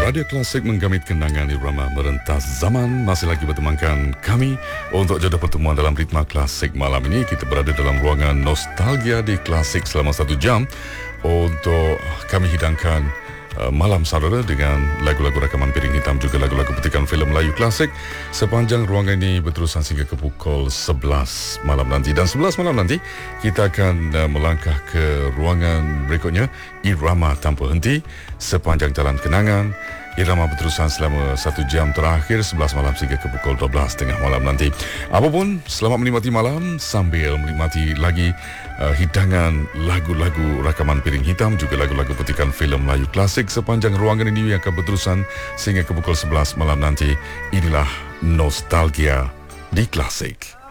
Radio Klasik menggamit kenangan irama merentas zaman. Masih lagi bertemankan kami untuk jodoh pertemuan dalam ritma klasik malam ini. Kita berada dalam ruangan nostalgia di Klasik selama 1 jam untuk kami hidangkan malam saudara dengan lagu-lagu rakaman piring hitam, juga lagu-lagu petikan filem Melayu klasik. Sepanjang ruangan ini berterusan sehingga ke pukul 11 malam nanti. Dan 11 malam nanti kita akan melangkah ke ruangan berikutnya, Irama Tanpa Henti, sepanjang jalan kenangan. Irama berterusan selama 1 jam terakhir, 11 malam sehingga ke pukul 12 tengah malam nanti. Apapun, selamat menikmati malam sambil menikmati lagi hidangan lagu-lagu rakaman piring hitam, juga lagu-lagu petikan filem Melayu klasik sepanjang ruangan ini yang akan berterusan sehingga ke pukul 11 malam nanti. Inilah nostalgia di Klasik.